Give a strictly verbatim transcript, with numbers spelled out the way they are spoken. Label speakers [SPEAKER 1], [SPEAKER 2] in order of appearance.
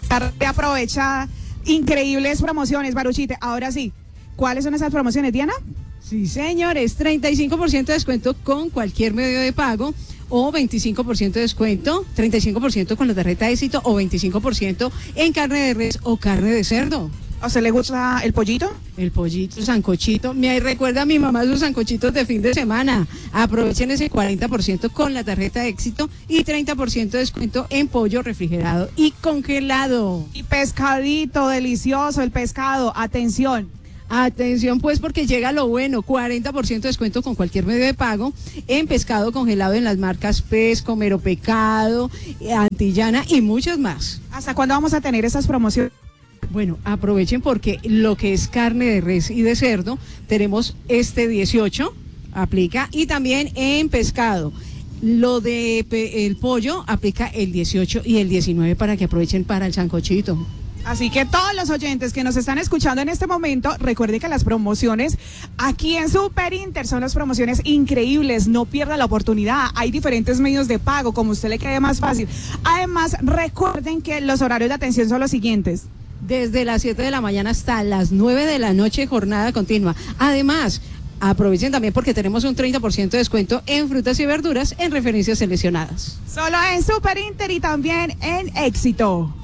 [SPEAKER 1] tarde aprovecha increíbles promociones, Baruchite. Ahora sí, ¿cuáles son esas promociones, Diana?
[SPEAKER 2] Sí, señores, treinta y cinco por ciento de descuento con cualquier medio de pago o veinticinco por ciento de descuento, treinta y cinco por ciento con la tarjeta Éxito o veinticinco por ciento en carne de res o carne de cerdo.
[SPEAKER 1] ¿A usted le gusta el pollito?
[SPEAKER 2] El pollito, el sancochito. Me recuerda a mi mamá sus sancochitos de fin de semana. Aprovechen ese cuarenta por ciento con la tarjeta Éxito y treinta por ciento de descuento en pollo refrigerado y congelado.
[SPEAKER 1] Y pescadito, delicioso el pescado. Atención.
[SPEAKER 2] Atención pues porque llega lo bueno, cuarenta por ciento de descuento con cualquier medio de pago en pescado congelado en las marcas Pesco, Mero Pecado, Antillana y muchas más.
[SPEAKER 1] ¿Hasta cuándo vamos a tener esas promociones?
[SPEAKER 2] Bueno, aprovechen porque lo que es carne de res y de cerdo, tenemos este dieciocho, aplica, y también en pescado. Lo de pe- el pollo aplica el dieciocho y el diecinueve para que aprovechen para el sancochito.
[SPEAKER 1] Así que todos los oyentes que nos están escuchando en este momento, recuerden que las promociones aquí en Super Inter son las promociones increíbles, no pierda la oportunidad, hay diferentes medios de pago, como a usted le quede más fácil. Además, recuerden que los horarios de atención son los siguientes.
[SPEAKER 2] Desde las siete de la mañana hasta las nueve de la noche, jornada continua. Además, aprovechen también porque tenemos un treinta por ciento de descuento en frutas y verduras en referencias seleccionadas.
[SPEAKER 1] Solo en Super Inter y también en Éxito.